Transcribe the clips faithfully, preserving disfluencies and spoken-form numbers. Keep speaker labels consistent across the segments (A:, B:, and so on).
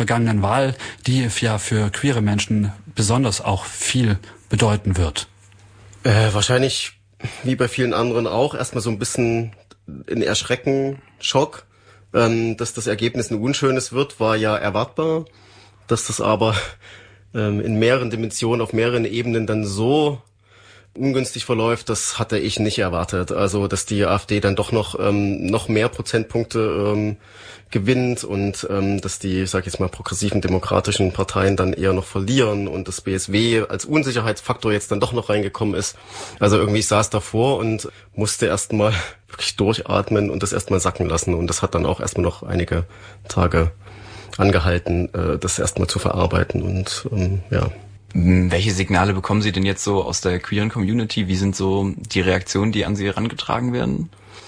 A: vergangenen Wahl, die ja für queere Menschen besonders auch viel bedeuten wird?
B: Äh, wahrscheinlich, wie bei vielen anderen auch, erstmal so ein bisschen in Erschrecken, Schock. Ähm, dass das Ergebnis ein unschönes wird, war ja erwartbar. Dass das aber ähm, in mehreren Dimensionen, auf mehreren Ebenen dann so ungünstig verläuft, das hatte ich nicht erwartet. Also, dass die AfD dann doch noch ähm, noch mehr Prozentpunkte ähm, gewinnt und ähm, dass die, sag ich jetzt mal, progressiven demokratischen Parteien dann eher noch verlieren und das B S W als Unsicherheitsfaktor jetzt dann doch noch reingekommen ist. Also irgendwie, ich saß davor und musste erstmal wirklich durchatmen und das erstmal sacken lassen. Und das hat dann auch erstmal noch einige Tage angehalten, äh, das erstmal zu verarbeiten und ähm, ja.
C: Welche Signale bekommen Sie denn jetzt so aus der queeren Community? Wie sind so die Reaktionen, die an Sie herangetragen werden?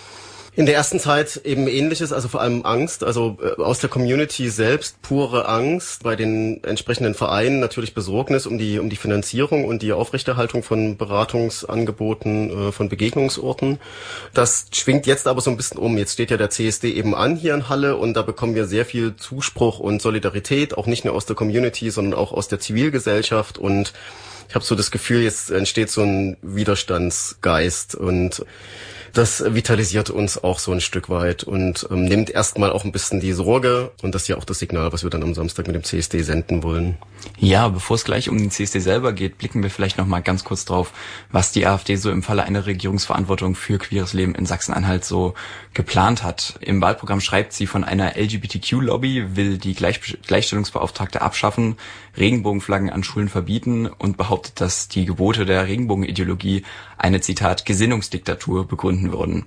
B: In der ersten Zeit eben Ähnliches, also vor allem Angst, also äh, aus der Community selbst pure Angst, bei den entsprechenden Vereinen natürlich Besorgnis um die um die Finanzierung und die Aufrechterhaltung von Beratungsangeboten, äh, von Begegnungsorten. Das schwingt jetzt aber so ein bisschen um. Jetzt steht ja der C S D eben an hier in Halle und da bekommen wir sehr viel Zuspruch und Solidarität, auch nicht nur aus der Community, sondern auch aus der Zivilgesellschaft und ich habe so das Gefühl, jetzt entsteht so ein Widerstandsgeist und das vitalisiert uns auch so ein Stück weit und ähm, nimmt erstmal auch ein bisschen die Sorge und das ist ja auch das Signal, was wir dann am Samstag mit dem C S D senden wollen.
C: Ja, bevor es gleich um den C S D selber geht, blicken wir vielleicht noch mal ganz kurz drauf, was die AfD so im Falle einer Regierungsverantwortung für queeres Leben in Sachsen-Anhalt so geplant hat. Im Wahlprogramm schreibt sie von einer L G B T Q-Lobby, will die Gleich- Gleichstellungsbeauftragte abschaffen, Regenbogenflaggen an Schulen verbieten und behauptet, dass die Gebote der Regenbogenideologie eine, Zitat, Gesinnungsdiktatur begründen würden.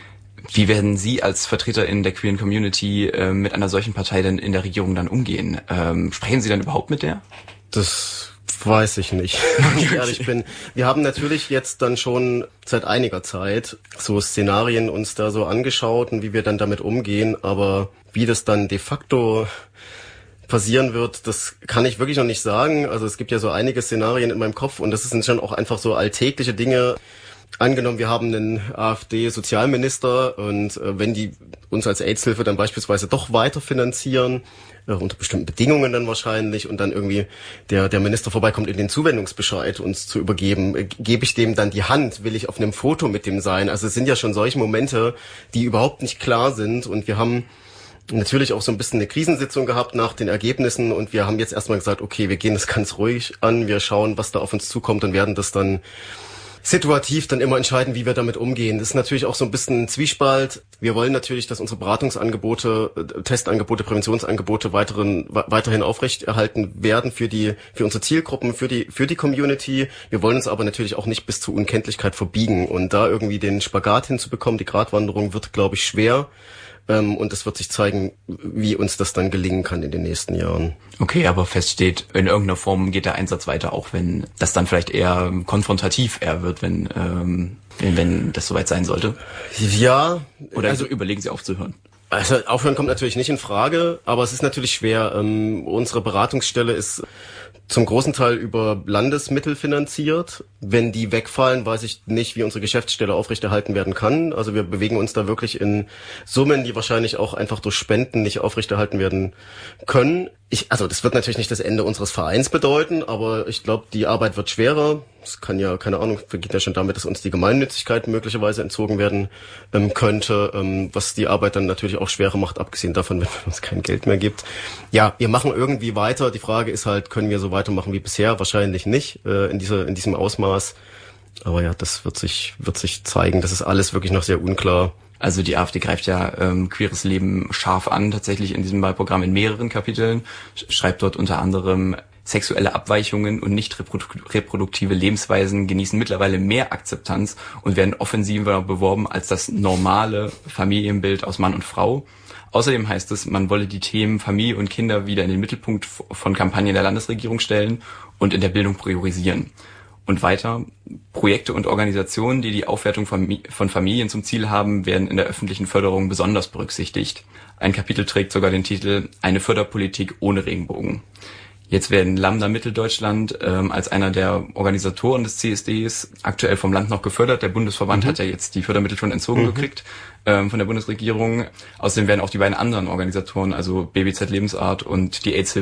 C: Wie werden Sie als VertreterInnen der queeren Community äh, mit einer solchen Partei denn in der Regierung dann umgehen? Ähm, sprechen Sie dann überhaupt mit der?
B: Das weiß ich nicht, wenn ich ehrlich bin. Wir haben natürlich jetzt dann schon seit einiger Zeit so Szenarien uns da so angeschaut und wie wir dann damit umgehen, aber wie das dann de facto passieren wird, das kann ich wirklich noch nicht sagen. Also es gibt ja so einige Szenarien in meinem Kopf und das sind schon auch einfach so alltägliche Dinge. Angenommen, wir haben einen AfD-Sozialminister und äh, wenn die uns als AIDS-Hilfe dann beispielsweise doch weiter finanzieren, äh, unter bestimmten Bedingungen dann wahrscheinlich, und dann irgendwie der der Minister vorbeikommt, in den Zuwendungsbescheid uns zu übergeben, äh, gebe ich dem dann die Hand, will ich auf einem Foto mit dem sein? Also es sind ja schon solche Momente, die überhaupt nicht klar sind und wir haben natürlich auch so ein bisschen eine Krisensitzung gehabt nach den Ergebnissen und wir haben jetzt erstmal gesagt, okay, wir gehen das ganz ruhig an, wir schauen, was da auf uns zukommt und werden das dann situativ dann immer entscheiden, wie wir damit umgehen. Das ist natürlich auch so ein bisschen ein Zwiespalt. Wir wollen natürlich, dass unsere Beratungsangebote, Testangebote, Präventionsangebote weiteren, weiterhin aufrechterhalten werden für die, für unsere Zielgruppen, für die, für die Community. Wir wollen uns aber natürlich auch nicht bis zur Unkenntlichkeit verbiegen und da irgendwie den Spagat hinzubekommen. Die Gratwanderung wird, glaube ich, schwer. Ähm, und es wird sich zeigen, wie uns das dann gelingen kann in den nächsten Jahren.
C: Okay, aber fest steht, in irgendeiner Form geht der Einsatz weiter, auch wenn das dann vielleicht eher konfrontativ eher wird, wenn ähm, wenn das soweit sein sollte.
B: Ja.
C: Oder also überlegen Sie aufzuhören?
B: Also aufhören kommt natürlich nicht in Frage, aber es ist natürlich schwer. Ähm, unsere Beratungsstelle ist zum großen Teil über Landesmittel finanziert. Wenn die wegfallen, weiß ich nicht, wie unsere Geschäftsstelle aufrechterhalten werden kann. Also wir bewegen uns da wirklich in Summen, die wahrscheinlich auch einfach durch Spenden nicht aufrechterhalten werden können. Ich, also das wird natürlich nicht das Ende unseres Vereins bedeuten, aber ich glaube, die Arbeit wird schwerer. Es kann ja, keine Ahnung, beginnt ja schon damit, dass uns die Gemeinnützigkeit möglicherweise entzogen werden ähm, könnte, ähm, was die Arbeit dann natürlich auch schwerer macht, abgesehen davon, wenn es kein Geld mehr gibt. Ja, wir machen irgendwie weiter. Die Frage ist halt, können wir so weitermachen wie bisher? Wahrscheinlich nicht äh, in dieser, in diesem Ausmaß. Aber ja, das wird sich, wird sich zeigen. Das ist alles wirklich noch sehr unklar.
C: Also die AfD greift ja ähm, queeres Leben scharf an, tatsächlich in diesem Wahlprogramm in mehreren Kapiteln, schreibt dort unter anderem: Sexuelle Abweichungen und nicht reprodu- reproduktive Lebensweisen genießen mittlerweile mehr Akzeptanz und werden offensiver beworben als das normale Familienbild aus Mann und Frau. Außerdem heißt es, man wolle die Themen Familie und Kinder wieder in den Mittelpunkt von Kampagnen der Landesregierung stellen und in der Bildung priorisieren. Und weiter: Projekte und Organisationen, die die Aufwertung von Familien zum Ziel haben, werden in der öffentlichen Förderung besonders berücksichtigt. Ein Kapitel trägt sogar den Titel Eine Förderpolitik ohne Regenbogen. Jetzt werden Lambda Mitteldeutschland ähm, als einer der Organisatoren des C S Ds aktuell vom Land noch gefördert. Der Bundesverband mhm. hat ja jetzt die Fördermittel schon entzogen mhm. gekriegt ähm, von der Bundesregierung. Außerdem werden auch die beiden anderen Organisatoren, also B B Z Lebensart und die AIDS